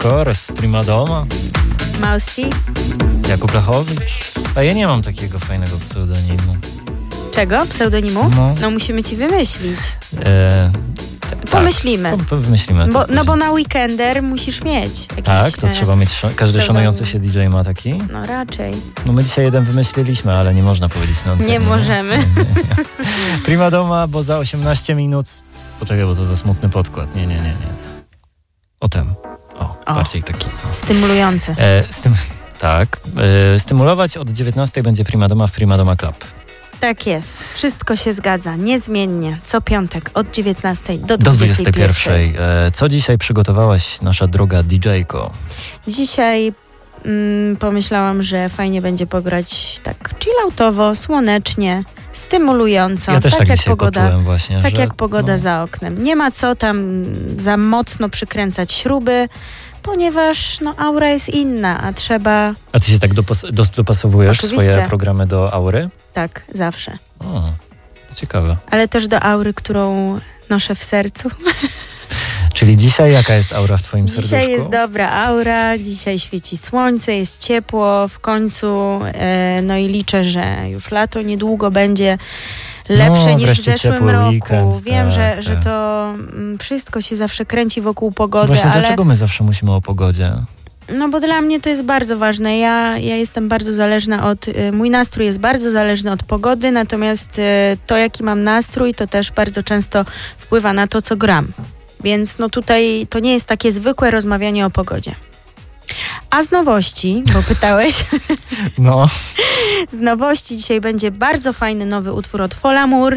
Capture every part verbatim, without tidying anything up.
course, Prima Doma. Mausi. Jakub Lechowicz. A ja nie mam takiego fajnego pseudonimu. Czego? Pseudonimu? No, no musimy ci wymyślić. E, t- Pomyślimy. Tak, po, wymyślimy bo, to no bo na Weekender musisz mieć jakiś, tak, to e, trzeba mieć, każdy pseudonim. szanujący się D J ma taki. No raczej. No my dzisiaj jeden wymyśliliśmy, ale nie można powiedzieć na antenie. Nie możemy. Nie, nie, nie. Prima Doma, bo za osiemnaście minut... Poczekaj, bo to za smutny podkład. Nie, nie, nie, nie. O tem. O, O. bardziej taki. Stymulujący. E, stym, tak. E, stymulować od dziewiętnastej będzie Prima Doma w Prima Doma Club. Tak jest. Wszystko się zgadza. Niezmiennie. Co piątek od dziewiętnastej do Do dwudziestej pierwszej. dwudziestej pierwszej. E, co dzisiaj przygotowałaś, nasza droga D J-ko? Dzisiaj mm, pomyślałam, że fajnie będzie pograć tak chilloutowo, słonecznie, stymulująco. Ja też tak, tak jak dzisiaj pogoda, poczułem właśnie, tak że, jak pogoda no, za oknem. Nie ma co tam za mocno przykręcać śruby, ponieważ no, aura jest inna, a trzeba... A ty się tak dopas- dos- dopasowujesz Oczywiście. swoje programy do aury? Tak, zawsze. O, ciekawe. Ale też do aury, którą noszę w sercu. Czyli dzisiaj jaka jest aura w twoim serduszku? Dzisiaj jest dobra aura, dzisiaj świeci słońce, jest ciepło w końcu, e, no i liczę, że już lato niedługo będzie lepsze No, niż w wreszcie zeszłym ciepły roku. weekend, Wiem, tak, że, tak. że to mm, wszystko się zawsze kręci wokół pogody, Właśnie ale dlaczego my zawsze musimy o pogodzie? no bo dla mnie to jest bardzo ważne. Ja, ja jestem bardzo zależna od, y, mój nastrój jest bardzo zależny od pogody, natomiast y, to, jaki mam nastrój, to też bardzo często wpływa na to, co gram. Więc no tutaj to nie jest takie zwykłe rozmawianie o pogodzie. A z nowości, bo pytałeś, No, z nowości dzisiaj będzie bardzo fajny nowy utwór od Folamour.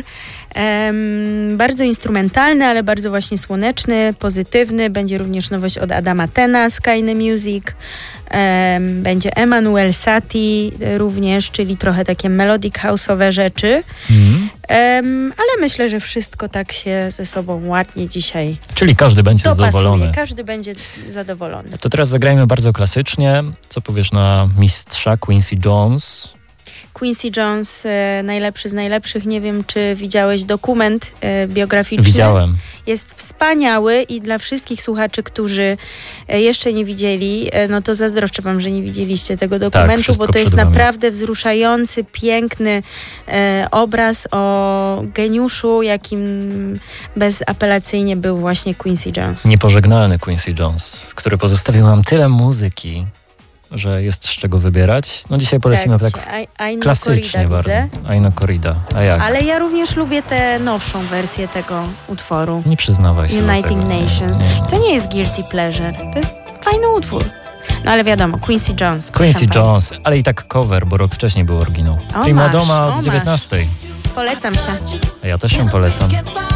Um, bardzo instrumentalny, ale bardzo właśnie słoneczny, pozytywny. Będzie również nowość od Adama Tena, Skyny Music. Um, będzie Emanuel Satie również, czyli trochę takie melodic house'owe rzeczy. mm. Um, ale myślę, że wszystko tak się ze sobą ładnie dzisiaj Czyli każdy będzie dopasuje. zadowolony. Każdy będzie zadowolony. To teraz zagrajmy bardzo klasycznie. Co powiesz na mistrza Quincy Jones? Quincy Jones, e, najlepszy z najlepszych. Nie wiem, czy widziałeś dokument e, biograficzny. Widziałem. Jest wspaniały i dla wszystkich słuchaczy, którzy e, jeszcze nie widzieli, e, no to zazdroszczę wam, że nie widzieliście tego dokumentu, wszystko bo to jest przed wami. naprawdę wzruszający, piękny e, obraz o geniuszu, jakim bezapelacyjnie był właśnie Quincy Jones. Niepożegnalny Quincy Jones, który pozostawił nam tyle muzyki, że jest z czego wybierać. No dzisiaj polecimy tak, tak I- Aino klasycznie Corrida bardzo. widzę. Aino Corrida. A jak? Ale ja również lubię tę nowszą wersję tego utworu. Nie przyznawaj się Uniting do tego. Nations. Nie, nie, nie. To nie jest Guilty Pleasure. To jest fajny utwór. No ale wiadomo, Quincy Jones. Quincy proszę Jones, ale i tak cover, bo rok wcześniej był oryginał. O, Prima masz, Doma o, od masz. dziewiętnastej. Polecam się. A ja też ją polecam.